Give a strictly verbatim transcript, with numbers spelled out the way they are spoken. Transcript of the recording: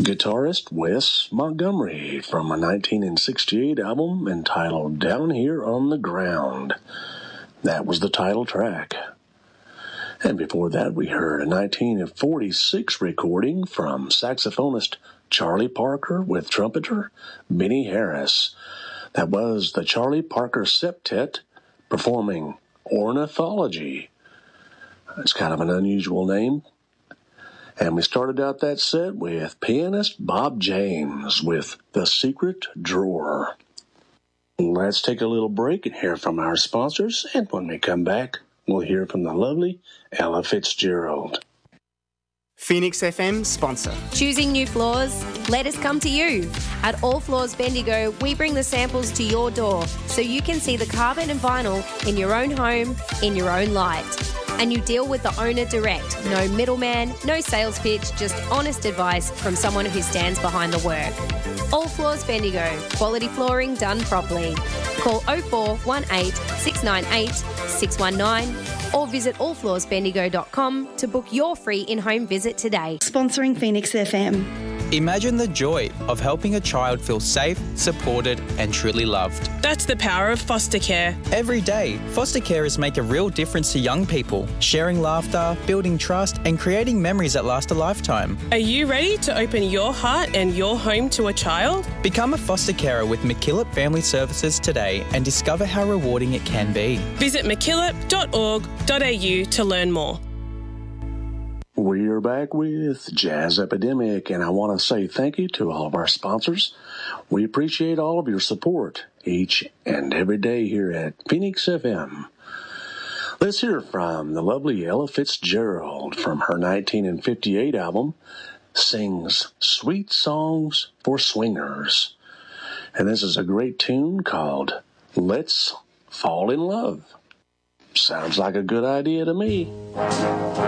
guitarist Wes Montgomery from a nineteen sixty-eight album entitled Down Here on the Ground. That was the title track. And before that, we heard a nineteen forty-six recording from saxophonist Charlie Parker with trumpeter Benny Harris. That was the Charlie Parker Septet performing Ornithology. It's kind of an unusual name. And we started out that set with pianist Bob James with The Secret Drawer. Let's take a little break and hear from our sponsors, and when we come back, we'll hear from the lovely Ella Fitzgerald. Phoenix F M sponsor. Choosing new floors? Let us come to you. At All Floors Bendigo, we bring the samples to your door so you can see the carpet and vinyl in your own home, in your own light. And you deal with the owner direct. No middleman, no sales pitch, just honest advice from someone who stands behind the work. All Floors Bendigo. Quality flooring done properly. Call oh four one eight, six nine eight, six one nine or visit all floors bendigo dot com to book your free in-home visit today. Sponsoring Phoenix F M. Imagine the joy of helping a child feel safe, supported and truly loved. That's the power of foster care. Every day, foster carers make a real difference to young people, sharing laughter, building trust and creating memories that last a lifetime. Are you ready to open your heart and your home to a child? Become a foster carer with MacKillop Family Services today and discover how rewarding it can be. Visit mackillop dot org dot a u to learn more. We're back with Jazz Epidemic, and I want to say thank you to all of our sponsors. We appreciate all of your support each and every day here at Phoenix F M. Let's hear from the lovely Ella Fitzgerald from her nineteen fifty-eight album, Sings Sweet Songs for Swingers. And this is a great tune called Let's Fall in Love. Sounds like a good idea to me.